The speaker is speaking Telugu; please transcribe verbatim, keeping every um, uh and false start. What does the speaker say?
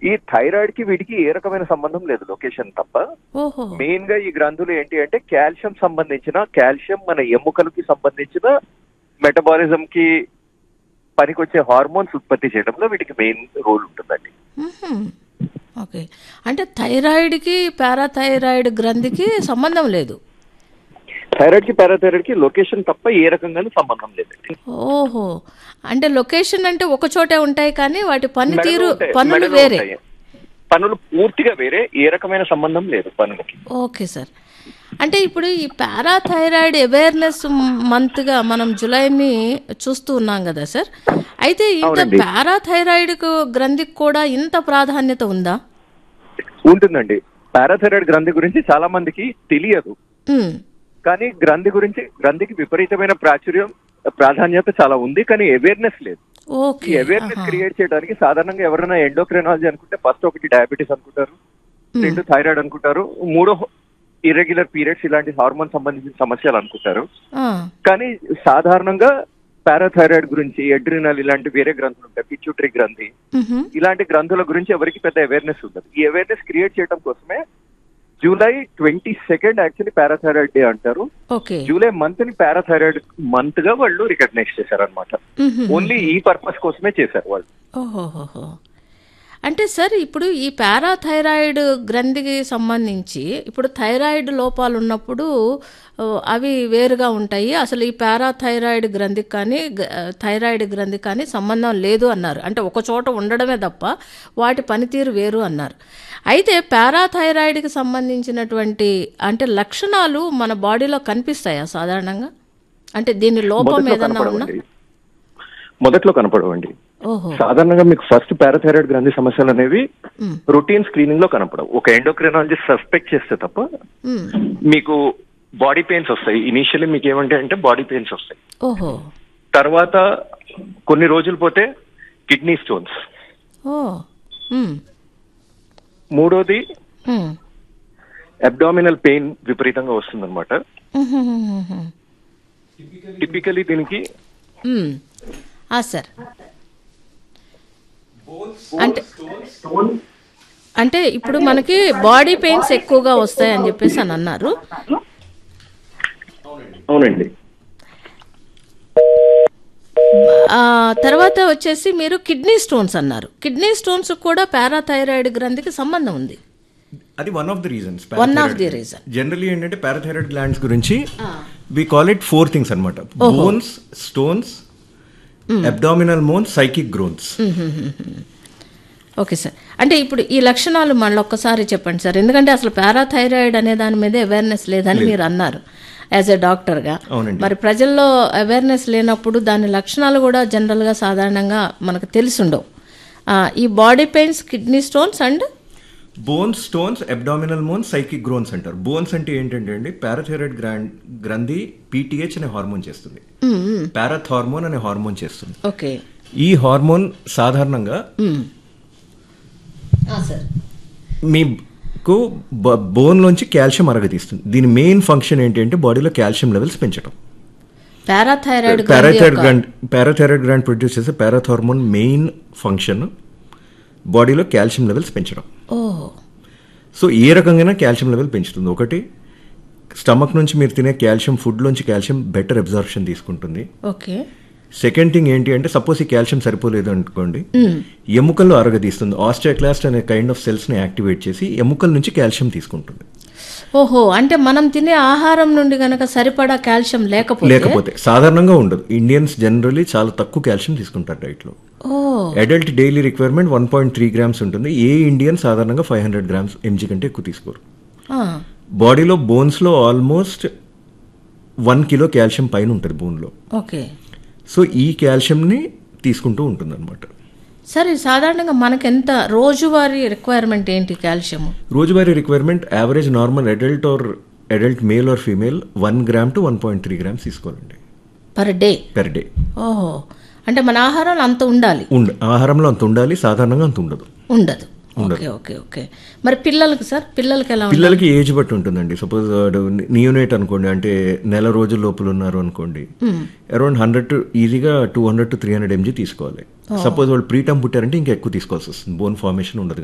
ఈ థైరాయిడ్ కి వీటికి ఏ రకమైన సంబంధం లేదు, లొకేషన్ తప్ప. ఓహో మెయిన్ గా ఈ గ్రంథులు ఏంటి అంటే కాల్షియం సంబంధించిన కాల్షియం మన ఎముకలకి సంబంధించిన మెటబాలిజం కి పనికొచ్చే హార్మోన్స్ ఉత్పత్తి చేయడంలో వీటికి మెయిన్ రోల్ ఉంటుందండి. ఓకే, అంటే థైరాయిడ్ కి పారాథైరాయిడ్ గ్రంథికి సంబంధం లేదు. థైరాయిడ్ కి పారాథైరాయిడ్ కి లొకేషన్ తప్ప ఏ రకంగానూ సంబంధం లేదండి. ఓహో, అంటే లొకేషన్ అంటే ఒక చోటే ఉంటాయి కానీ వాటి పనితీరు మెడలో ఉంటాయి, పనులు మెడలో వేరే. ఉంటాయి. పనులు పూర్తిగా వేరే, ఏ రకమైన సంబంధం లేదు పనులకి. ఓకే సార్, అంటే ఇప్పుడు ఈ పారాథైరాయిడ్ అవేర్నెస్ మంత్ గా మనం జూలైని చూస్తూ ఉన్నాం కదా సార్, అయితే ఇంత అవునండి. పారాథైరాయిడ్ గ్రంథికి కూడా ఇంత ప్రాధాన్యత ఉందా? ఉంటుందండి. పారాథైరాయిడ్ గ్రంథి గురించి చాలా మందికి తెలియదు, ఉమ్, కానీ గ్రంథి గురించి గ్రంథికి విపరీతమైన ప్రాచుర్యం ప్రాధాన్యత చాలా ఉంది, కానీ అవేర్నెస్ లేదు. ఈ ఓకే, అవేర్నెస్ ఆహా. క్రియేట్ చేయడానికి సాధారణంగా ఎవరైనా ఎండోక్రైనాలజీ అనుకుంటే ఫస్ట్ ఒకటి డయాబెటీస్ అనుకుంటారు, ఉమ్, రెండు థైరాయిడ్ అనుకుంటారు, మూడో ఇర్రెగ్యులర్ పీరియడ్స్ ఇలాంటి హార్మోన్ సంబంధించిన సమస్యలు అనుకుంటారు. ఆ, కానీ సాధారణంగా పారాథైరాయిడ్ గురించి, ఎడ్రినల్ ఇలాంటి వేరే గ్రంథులు ఉంటాయి, పిట్యూటరీ గ్రంథి, ఉహు, ఇలాంటి గ్రంథుల గురించి ఎవరికి పెద్ద అవేర్నెస్ ఉండదు. ఈ అవేర్నెస్ క్రియేట్ చేయడం కోసమే July twenty second actually parathyroid day అంటారు. ఓకే, జూలై మంత్ ని పారాథైరాయిడ్ మంత్ గా వాళ్ళు రికగ్నైజ్ చేశారనమాట. ఉహు, ఓన్లీ ఈ పర్పస్ కోసమే చేశారు వాళ్ళు. ఓహోహోహో. అంటే సార్ ఇప్పుడు ఈ పారాథైరాయిడ్ గ్రంథికి సంబంధించి ఇప్పుడు థైరాయిడ్ లోపాలు ఉన్నప్పుడు ఆ, అవి వేరుగా ఉంటాయి, అసలు ఈ పారాథైరాయిడ్ గ్రంథికి కానీ గ- థైరాయిడ్ గ్రంథికి కానీ సంబంధం లేదు అన్నారు. అంటే ఒక చోట ఉండడమే తప్ప వాటి పనితీరు వేరు అన్నారు. అయితే పారాథైరాయిడ్కి సంబంధించినటువంటి అంటే లక్షణాలు మన బాడీలో కనిపిస్తాయా సాధారణంగా? అంటే దీని లోపం మొదట్లో ఏదన్నా ఉన్నా? కనపడవండి, మొదట్లో కనపడవండి. ఓహో, సాధారణంగా మీకు ఫస్ట్ పారాథైరాయిడ్ గ్రంథి సమస్యలు అనేవి ఉమ్, రొటీన్ స్క్రీనింగ్ లో కనపడవు. ఒక ఎండోక్రైనాలజిస్ట్ సస్పెక్ట్ చేస్తే తప్ప ఉమ్, మీకు బాడీ పెయిన్స్ వస్తాయి. ఇనీషియల్లీ మీకు ఏమంటే అంటే బాడీ పెయిన్స్ వస్తాయి. ఓహో, తర్వాత కొన్ని రోజులు పోతే కిడ్నీ స్టోన్స్. ఓ, ఉమ్, మూడోది ఉమ్, అబ్డామినల్ పెయిన్ విపరీతంగా వస్తుందన్నమాట. ఉహుహుహుహు. టిపికలీ దీనికి ఉమ్, ఆ సార్, అంటే అంటే ఇప్పుడు మనకి బాడీ పెయిన్స్ ఎక్కువగా వస్తాయని చెప్పేసి అని అన్నారు. అవునండి. ఆ, తర్వాత వచ్చేసి మీరు కిడ్నీ స్టోన్స్ అన్నారు. కిడ్నీ స్టోన్స్ కూడా పారాథైరాయిడ్ గ్రంథికి సంబంధం ఉంది. అది one of the reasons. One of the reason. Generally ఏంటంటే పారాథైరాయిడ్ గ్లాండ్స్ గురించి we call it four things అనమాట: bones, stones, abdominal మోన్స్, psychic groans. Okay sir, అంటే ఇప్పుడు ఈ లక్షణాలు మళ్ళీ ఒక్కసారి చెప్పండి సార్, ఎందుకంటే అసలు పారాథైరాయిడ్ అనే దాని మీద అవేర్నెస్ లేదని మీరు అన్నారు యాజ్ ఎ డాక్టర్గా. అవునండి. మరి ప్రజల్లో అవేర్నెస్ లేనప్పుడు దాని లక్షణాలు కూడా జనరల్గా సాధారణంగా మనకు తెలిసి ఉండవు. ఆ, ఈ body pains, kidney stones and bones, stones, abdominal మోన్స్, psychic groans అంటారు. బోన్స్ అంటే ఏంటంటే అండి, పారాథైరాయిడ్ గ్రాండ్ గ్రంథి పీటీహెచ్ అనే హార్మోన్ చేస్తుంది, పారాథ్ హార్మోన్ అనే హార్మోన్ చేస్తుంది. ఓకే, ఈ హార్మోన్ సాధారణంగా సార్ మీకు బోన్ లోంచి కాల్షియం అరగతీస్తుంది. దీని మెయిన్ ఫంక్షన్ ఏంటంటే బాడీలో కాల్షియం లెవెల్స్ పెంచడం. Parathyroid parathyroid grand parathyroid grand produce చేసే పారాథ్ హార్మోన్ మెయిన్ ఫంక్షన్ బాడీలో కాల్షియం లెవెల్స్ పెంచడం. ఓహో, సో ఏ రకంగా కాల్షియం లెవెల్ పెంచుతుంది? ఒకటి, స్టమక్ నుంచి మీరు తినే కాల్షియం ఫుడ్లోంచి కాల్షియం బెటర్ అబ్జార్ప్షన్ తీసుకుంటుంది. ఓకే, సెకండ్ థింగ్ ఏంటి అంటే సపోజ్ ఈ కాల్షియం సరిపోలేదు అనుకోండి, ఎముకల్లో అరగదీస్తుంది. ఆస్టియోక్లాస్ట్ అనే కైండ్ ఆఫ్ సెల్స్ ని యాక్టివేట్ చేసి ఎముకల నుంచి కాల్షియం తీసుకుంటుంది. ఓహో, అంటే మనం తినే ఆహారం నుండి గనక సరిపడా కాల్షియం లేకపోతే లేకపోతే సాధారణంగా ఉండదు. ఇండియన్స్ జనరలీ చాలా తక్కువ కాల్షియం తీసుకుంటారు డైట్ లో. Adult daily requirement one point three grams ఉంటుంది. ఏ ఇండియన్ సాధారణంగా ఫైవ్ హండ్రెడ్ గ్రామ్స్ ఎంజీ కంటే ఎక్కువ తీసుకోరు. బాడీలో బోన్స్ లో ఆల్మోస్ట్ వన్ కిలో కాల్షియం పైన ఉంటుంది బోన్ లో. ఓకే, సో ఈ కాల్షియంని తీసుకుంటూ ఉంటుంది అనమాట. సరే, సాధారణంగా మనకి ఎంత రోజువారీ రిక్వైర్మెంట్ ఏంటి కాల్షియం? రోజువారీ requirement average normal adult are adult male or female one gram to one point three grams తీసుకోవాలండి పర్ డే. Per day. ఓహో, అంటే మన ఆహారంలో అంత ఉండాలి. ఉండ ఆహారంలో అంత ఉండాలి, సాధారణంగా అంత ఉండదు. ఉండదు. ఓకే ఓకే ఓకే మరి పిల్లలకి సార్, పిల్లలకి ఎలా? పిల్లలకి ఏజ్ బట్టి ఉంటుందండి. సపోజ్ నియోనేట్ అనుకోండి, అంటే నెల రోజుల లోపల ఉన్నారు అనుకోండి, అరౌండ్ హండ్రెడ్ టు ఈజీగా two hundred to three hundred MG తీసుకోవాలి. సపోజ్ వాళ్ళు ప్రీటర్మ్ పుట్టారంటే ఇంకా ఎక్కువ తీసుకోవాల్సి వస్తుంది, బోన్ ఫార్మేషన్ ఉండదు.